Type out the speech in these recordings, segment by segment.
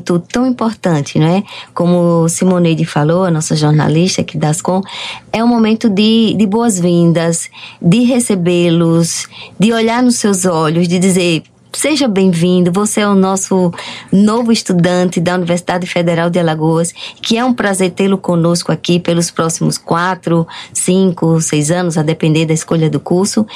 momento tão importante, não é? Como Simoneide falou, a nossa jornalista aqui da Ascom, é um momento de boas-vindas, de recebê-los, de olhar nos seus olhos, de dizer: seja bem-vindo, você é o nosso novo estudante da Universidade Federal de Alagoas, que é um prazer tê-lo conosco aqui pelos próximos 4, 5, 6 anos, a depender da escolha do curso,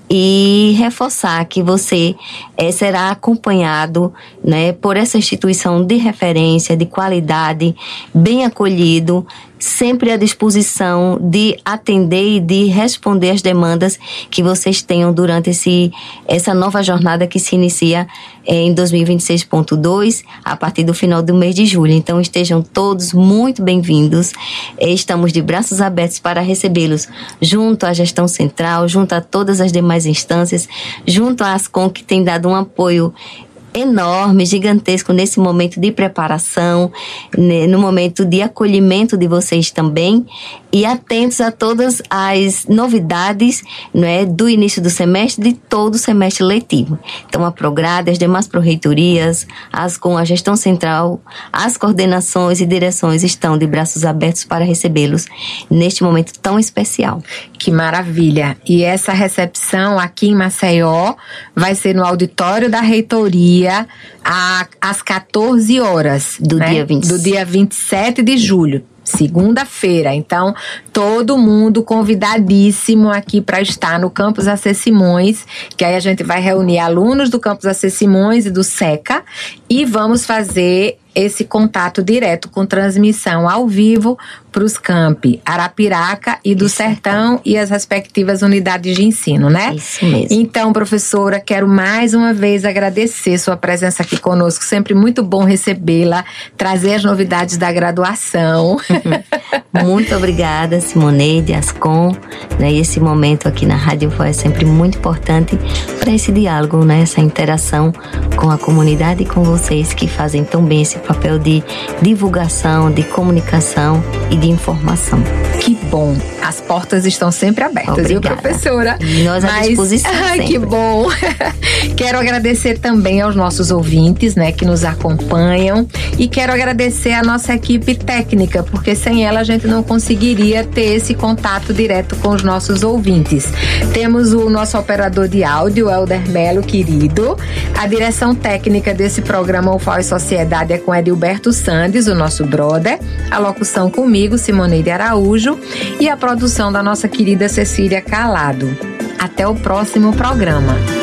e reforçar que você será acompanhado, né, por essa instituição de referência, de qualidade, bem acolhido, sempre à disposição de atender e de responder às demandas que vocês tenham durante essa nova jornada que se inicia em 2026.2, a partir do final do mês de julho. Então, estejam todos muito bem-vindos. Estamos de braços abertos para recebê-los junto à gestão central, junto a todas as demais instâncias, junto à Ascom, que tem dado um apoio enorme, gigantesco nesse momento de preparação, no momento de acolhimento de vocês também, e atentos a todas as novidades, não é, do início do semestre, de todo o semestre letivo. Então, a Prograde, as demais pró-reitorias, com a gestão central, as coordenações e direções estão de braços abertos para recebê-los neste momento tão especial. Que maravilha! E essa recepção aqui em Maceió vai ser no auditório da reitoria às 14 horas. Do dia 27 de julho. Segunda-feira. Então, todo mundo convidadíssimo aqui para estar no Campus AC Simões, que aí a gente vai reunir alunos do Campus AC Simões e do SECA e vamos fazer esse contato direto com transmissão ao vivo para os campi Arapiraca e do Sertão e as respectivas unidades de ensino, né? Isso mesmo. Então, professora, quero mais uma vez agradecer sua presença aqui conosco. Sempre muito bom recebê-la, trazer as novidades da graduação. Muito obrigada, Simoneide, Ascom, né? E esse momento aqui na Rádio UFOA é sempre muito importante para esse diálogo, né? Essa interação com a comunidade e com vocês que fazem tão bem esse papel de divulgação, de comunicação e de informação. Que bom! As portas estão sempre abertas, obrigada, viu, professora? E nós à disposição sempre. Que bom! Quero agradecer também aos nossos ouvintes, né, que nos acompanham, e quero agradecer a nossa equipe técnica, porque sem ela a gente não conseguiria ter esse contato direto com os nossos ouvintes. Temos o nosso operador de áudio, Helder Melo, querido. A direção técnica desse programa UFOA e Sociedade é com Edilberto Sandes, o nosso brother. A locução comigo, Simoneide Araújo, e a produção da nossa querida Cecília Calado. Até o próximo programa.